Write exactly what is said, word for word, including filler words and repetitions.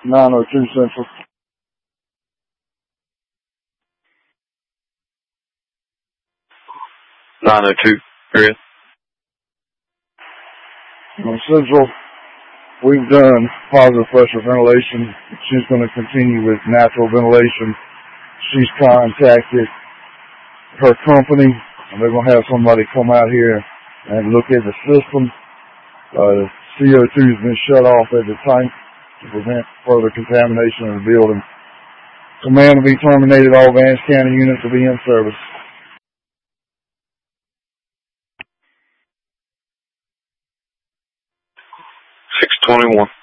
nine oh two Central. nine oh two, period. On Central, we've done positive pressure ventilation. She's going to continue with natural ventilation. She's contacted her company, and they're going to have somebody come out here and look at the system. Uh, C O two has been shut off at the tank to prevent further contamination of the building. Command will be terminated. All Vance County units will be in service. six twenty-one.